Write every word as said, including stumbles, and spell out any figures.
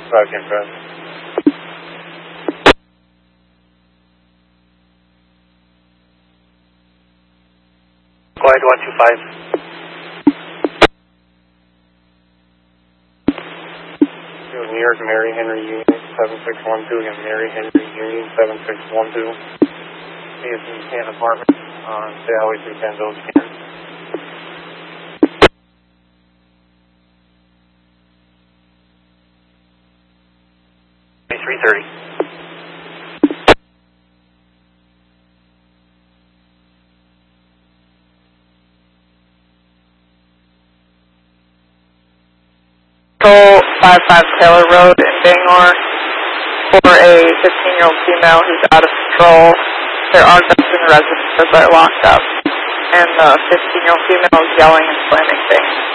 Second, press. Glide one two five. New York, Mary Henry Union, seven six one two. Again, Mary Henry Union, seven six one two. A S C ten apartment on State Highway three ten, Village ten. three thirty. Control five five Taylor Road in Bangor for a fifteen-year-old female who's out of control. There are guns in the residence that are locked up, and the fifteen-year-old female is yelling and slamming things.